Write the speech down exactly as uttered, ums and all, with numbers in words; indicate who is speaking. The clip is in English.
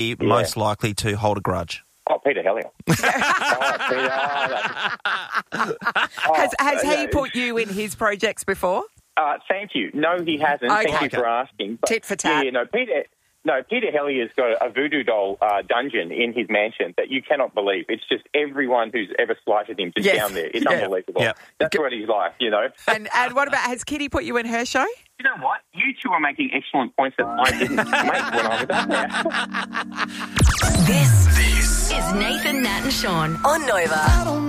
Speaker 1: yeah. most likely to hold a grudge?
Speaker 2: Oh, Peter Hellier. oh, Peter, oh, oh,
Speaker 3: has has he
Speaker 2: yeah.
Speaker 3: put you in his projects before?
Speaker 2: Uh, thank you. No, he hasn't.
Speaker 3: Okay.
Speaker 2: Thank you for asking. But,
Speaker 3: Tit for tat.
Speaker 2: Yeah, no, Peter. No, Peter Hellier's got a voodoo doll uh, dungeon in his mansion that you cannot believe. It's just everyone who's ever slighted him just
Speaker 3: Yes.
Speaker 2: down there. It's
Speaker 3: Yeah.
Speaker 2: unbelievable.
Speaker 1: Yep.
Speaker 2: That's what he's like, you know.
Speaker 3: And and what about, has Kitty put you in her show?
Speaker 2: You know what? You two are making excellent points that I didn't make when I was up there.
Speaker 4: This, this is Nathan, Nat and Sean on Nova.